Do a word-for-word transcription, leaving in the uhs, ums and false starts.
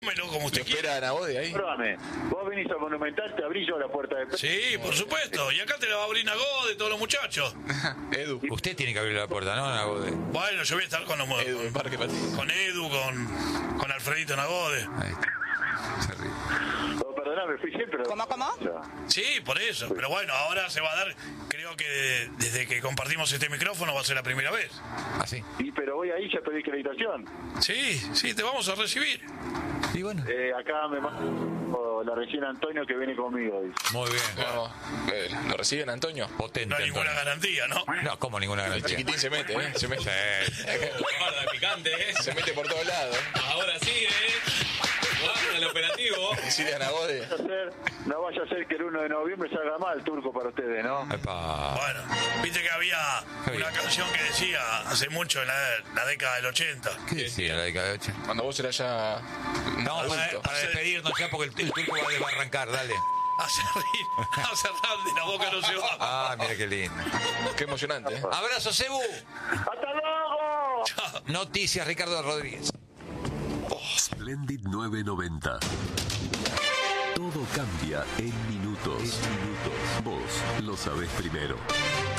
Como usted quiera. Nagode ahí. Perdóname, vos venís a Monumental, te abrí yo la puerta de... Sí, por supuesto. Y acá te la va a abrir Nagode, todos los muchachos. Edu. Usted tiene que abrir la puerta, ¿no, Nagode? Bueno, yo voy a estar con los Edu, con, Parque Patricio. con Edu, con, con Alfredito Nagode. Ahí está. Se ríe. Oh, perdóname, fui siempre... ¿Cómo, cómo? Sí, por eso. Pero bueno, ahora se va a dar... Creo que desde que compartimos este micrófono va a ser la primera vez. ¿Ah, sí? Sí, pero voy ahí, ya pedí acreditación. Sí, sí, te vamos a recibir. Y bueno. Eh, acá me manda la recién Antonio que viene conmigo. Dice. Muy bien. No, eh, ¿lo reciben, Antonio? Potente. No hay ninguna Antonio. garantía, ¿no? No, ¿cómo ninguna El garantía? chiquitín se mete, ¿eh? Se mete. Guarda, picante, ¿eh? Se mete por todos lados. Ahora sí, ¿eh? Guarda el operativo. Decirle a Nagode. No vaya a ser- No vaya a ser que el uno de noviembre salga mal turco para ustedes, ¿no? Epa. Bueno, viste que había Qué una bien. canción que decía hace mucho en la, la década del ochenta. ¿Qué decía la década de ocho? Cuando vos eras ya... No, para, adulto. para despedirnos ya porque el, el turco va a desbarrancar, dale. Hace reír, hace de la boca no se va. Ah, mira qué lindo. Qué emocionante, ¿eh? Abrazo, Cebu. ¡Hasta luego! Chao. Noticias, Ricardo Rodríguez. Splendid nueve noventa. Todo cambia en minutos. En minutos. Vos lo sabés primero.